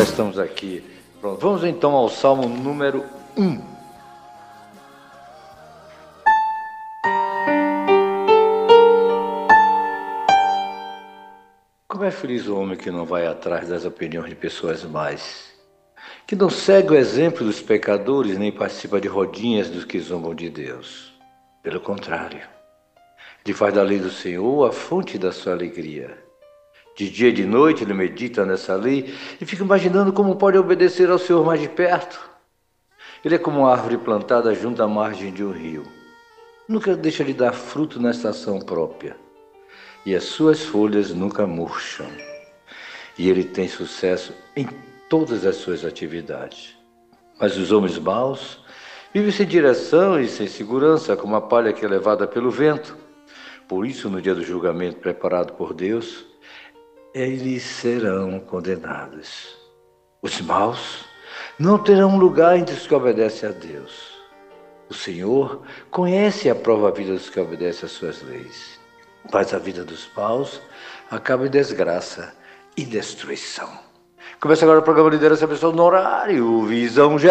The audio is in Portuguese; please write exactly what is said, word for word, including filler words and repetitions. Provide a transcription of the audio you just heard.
já estamos aqui. Pronto, vamos então ao Salmo número um. Como é feliz o homem que não vai atrás das opiniões de pessoas más, que não segue o exemplo dos pecadores, nem participa de rodinhas dos que zombam de Deus. Pelo contrário, ele faz da lei do Senhor a fonte da sua alegria. De dia e de noite ele medita nessa lei e fica imaginando como pode obedecer ao Senhor mais de perto. Ele é como uma árvore plantada junto à margem de um rio. Nunca deixa de dar fruto na estação própria. E as suas folhas nunca murcham. E ele tem sucesso em todas as suas atividades. Mas os homens maus vivem sem direção e sem segurança, como a palha que é levada pelo vento. Por isso, no dia do julgamento preparado por Deus, eles serão condenados. Os maus não terão lugar entre os que obedecem a Deus. O Senhor conhece e aprova a vida dos que obedecem às suas leis. Mas a vida dos maus acaba em desgraça e destruição. Começa agora o programa Liderança Pessoal no horário Visão G.